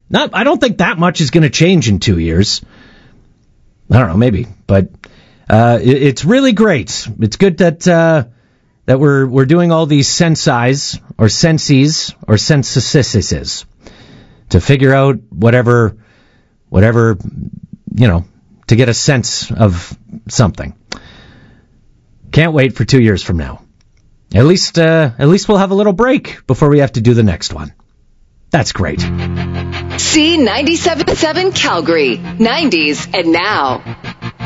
I don't think that much is going to change in 2 years. I don't know, maybe, but it's really great. It's good that we're doing all these sensies or censuses to figure out whatever, to get a sense of something. Can't wait for 2 years from now. At least we'll have a little break before we have to do the next one. That's great. C97.7 Calgary, 90s and now.